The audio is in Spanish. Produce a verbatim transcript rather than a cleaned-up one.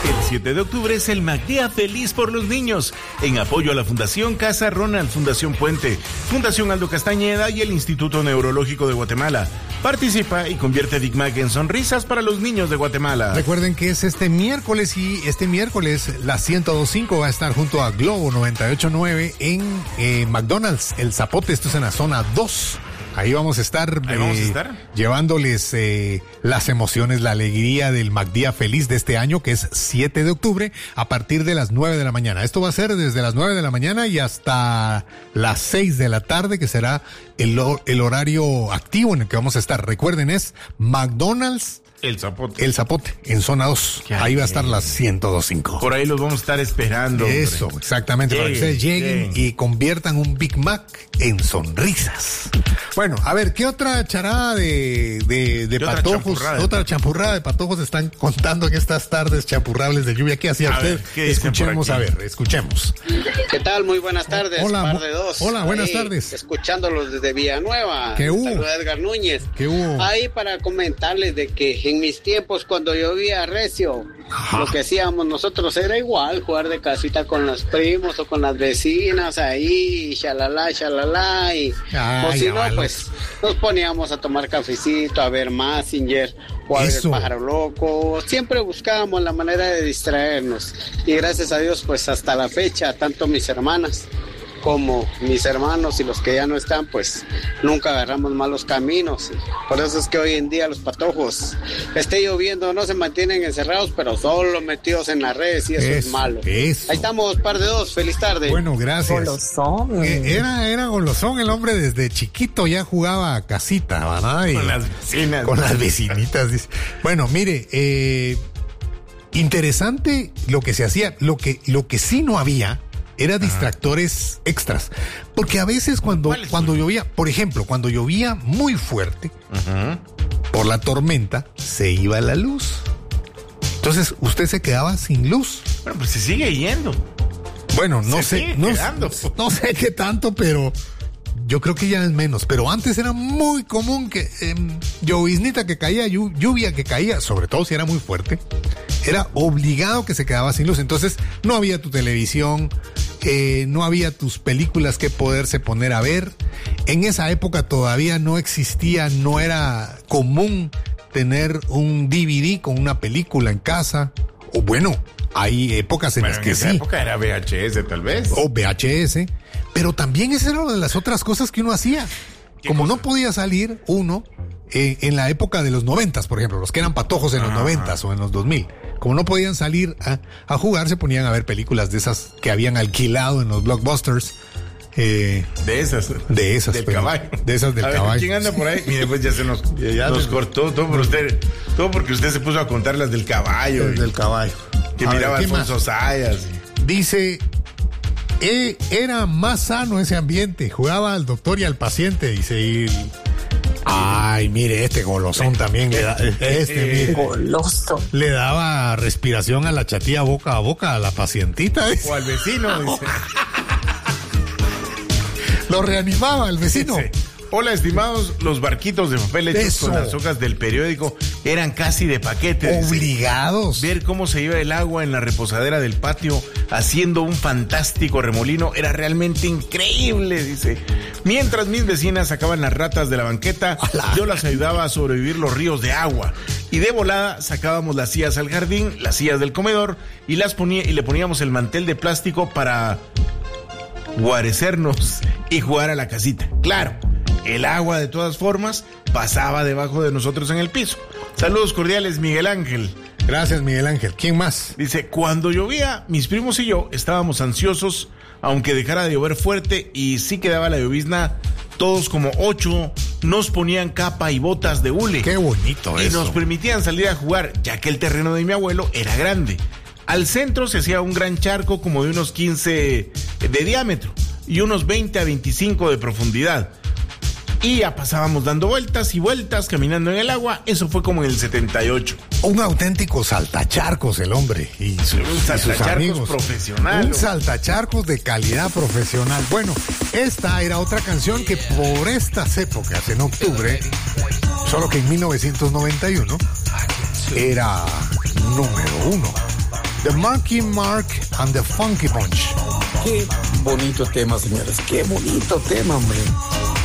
El siete de octubre es el MacDía Feliz por los Niños, en apoyo a la Fundación Casa Ronald, Fundación Puente, Fundación Aldo Castañeda y el Instituto Neurológico de Guatemala. Participa y convierte Big Mac en sonrisas para los niños de Guatemala. Recuerden que es este miércoles y este miércoles la ciento dos punto cinco va a estar junto a Globo noventa y ocho punto nueve en eh, McDonald's, El Zapote. Esto es en la zona dos. Ahí vamos a estar, Ahí vamos a estar. Eh, llevándoles eh, las emociones, la alegría del MacDía Feliz de este año, que es siete de octubre, a partir de las nueve de la mañana. Esto va a ser desde las nueve de la mañana y hasta las seis de la tarde, que será el, el horario activo en el que vamos a estar. Recuerden, es McDonald's El Zapote. El Zapote, en zona dos. Ahí va a estar las ciento dos punto cinco. Por ahí los vamos a estar esperando. Eso, hombre. exactamente, lleguen, para que ustedes lleguen, lleguen y conviertan un Big Mac en sonrisas. Bueno, a ver, ¿qué otra charada de, de, de patojos, otra, otra champurrada de patojos están contando en estas tardes champurrables de lluvia? ¿Qué hacía a usted? Ver, ¿qué escuchemos, a ver, escuchemos. ¿Qué tal? Muy buenas tardes. Hola, par de dos. Hola, buenas Ahí, tardes. Escuchándolos desde Villanueva. ¿Qué hubo? Saludos a Edgar Núñez. ¿Qué hubo? Ahí para comentarles de que en mis tiempos, cuando llovía recio, Ajá. lo que hacíamos nosotros era igual, jugar de casita con los primos o con las vecinas ahí, shalala, shalala, y Ay, o si no, pues nos poníamos a tomar cafecito, a ver Mazinger o a ver El Pájaro Loco. Siempre buscábamos la manera de distraernos y gracias a Dios, pues hasta la fecha, tanto mis hermanas como mis hermanos y los que ya no están, pues nunca agarramos malos caminos. Por eso es que hoy en día los patojos, esté lloviendo, no se mantienen encerrados, pero solo metidos en las redes, y eso, eso es malo. Eso. Ahí estamos, par de dos, feliz tarde. Bueno, gracias. Golosón. Eh, era, era golosón el hombre, desde chiquito ya jugaba a casita, ¿verdad? Y con las vecinas. Con las vecinitas, dice. Bueno, mire, eh, interesante lo que se hacía, lo que, lo que sí no había era distractores extras, porque a veces cuando, cuando llovía, por ejemplo, cuando llovía muy fuerte, uh-huh. por la tormenta, se iba la luz. Entonces, usted se quedaba sin luz. Bueno, pues se sigue yendo. Bueno, no se sé, no, no sé qué tanto, pero yo creo que ya es menos. Pero antes era muy común que eh, lloviznita que caía, lluvia que caía, sobre todo si era muy fuerte, era obligado que se quedaba sin luz. Entonces, no había tu televisión, eh, no había tus películas que poderse poner a ver. En esa época todavía no existía, no era común tener un D V D con una película en casa. O bueno, hay épocas en bueno, las que en esa sí. época era V H S tal vez. O V H S. Pero también esa era una de las otras cosas que uno hacía. Como cosa? No podía salir uno eh, en la época de los noventas, por ejemplo, los que eran patojos en los noventas o en los dos mil. Como no podían salir a, a jugar, se ponían a ver películas de esas que habían alquilado en los blockbusters. Eh, de esas. De esas. Del pero, caballo. De esas del a ver, caballo. ¿quién anda por ahí? Mire, pues ya se nos, ya, ya nos cortó todo por usted. Todo porque usted se puso a contar las del caballo. Del caballo. Que a miraba a Alfonso Sayas. Dice, eh, era más sano ese ambiente. Jugaba al doctor y al paciente. Dice, y... Ay, mire, este golosón también le da, este, mire, goloso. Le daba respiración a la chatía boca a boca a la pacientita. O al vecino, dice. Lo reanimaba el vecino. Sí. Hola, estimados, los barquitos de papel hechos Eso. Con las hojas del periódico eran casi de paquete. Obligados. Ver cómo se iba el agua en la reposadera del patio haciendo un fantástico remolino era realmente increíble, dice. Mientras mis vecinas sacaban las ratas de la banqueta, Hola. Yo las ayudaba a sobrevivir los ríos de agua. Y de volada sacábamos las sillas al jardín, las sillas del comedor, y las ponía, y le poníamos el mantel de plástico para guarecernos y jugar a la casita. Claro. El agua, de todas formas, pasaba debajo de nosotros en el piso. Saludos cordiales, Miguel Ángel. Gracias, Miguel Ángel. ¿Quién más? Dice, cuando llovía, mis primos y yo estábamos ansiosos, aunque dejara de llover fuerte y sí quedaba la llovizna, todos como ocho nos ponían capa y botas de hule. ¡Qué bonito y eso! Y nos permitían salir a jugar, ya que el terreno de mi abuelo era grande. Al centro se hacía un gran charco como de unos quince de diámetro y unos veinte a veinticinco de profundidad. Y ya pasábamos dando vueltas y vueltas, caminando en el agua. Eso fue como en el setenta y ocho. Un auténtico saltacharcos el hombre y sus, un saltacharcos y sus amigos. Profesional. Un saltacharcos de calidad profesional. Bueno, esta era otra canción que por estas épocas, en octubre, solo que en mil novecientos noventa y uno, era número uno. The Marky Mark and the Funky Bunch. Qué bonito tema, señores. Qué bonito tema, hombre.